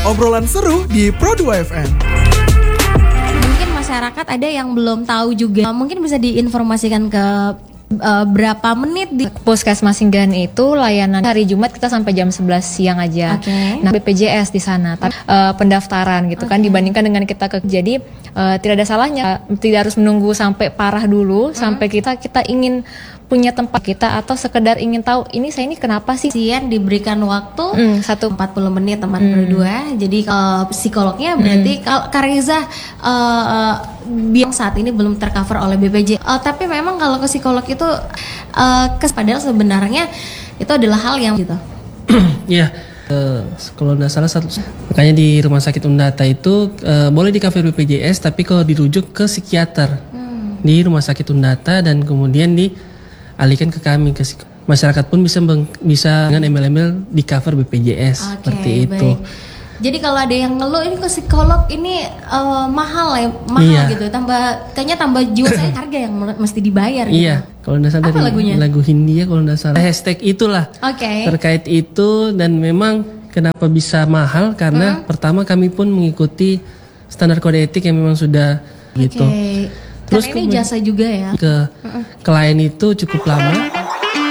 obrolan seru di Pro2 FM. Mungkin masyarakat ada yang belum tahu juga. Mungkin bisa diinformasikan ke berapa menit di Puskesmas Singgahan itu layanan hari Jumat kita sampai jam 11 siang aja. Nah, BPJS di sana pendaftaran gitu kan dibandingkan dengan kita jadi tidak ada salahnya tidak harus menunggu sampai parah dulu sampai kita ingin punya tempat kita atau sekedar ingin tahu saya ini kenapa sih. Pasien diberikan waktu 40 menit teman berdua. Jadi psikolognya berarti Kak Reza biang saat ini belum tercover oleh BPJS. Tapi memang kalau ke psikolog itu padahal sebenarnya itu adalah hal yang gitu. Iya. Kalau tidak salah makanya di Rumah Sakit Undata itu boleh di cover BPJS tapi kalau dirujuk ke psikiater di Rumah Sakit Undata dan kemudian dialihkan ke kami ke masyarakat pun bisa dengan email di cover BPJS seperti itu. Baik. Jadi kalau ada yang ngeluh ini ke psikolog ini mahal gitu, kayaknya tambah jiwa saya harga yang mesti dibayar. Iya, gitu. Kalau nggak salah dari lagu Hindia kalau nggak salah hashtag itulah terkait itu dan memang kenapa bisa mahal karena pertama kami pun mengikuti standar kode etik yang memang sudah gitu. Terus karena ini jasa juga ya. Ke klien itu cukup lama.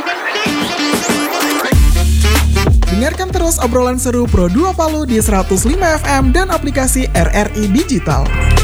Dengarkan terus obrolan seru Pro2 Palu di 105 FM dan aplikasi RRI Digital.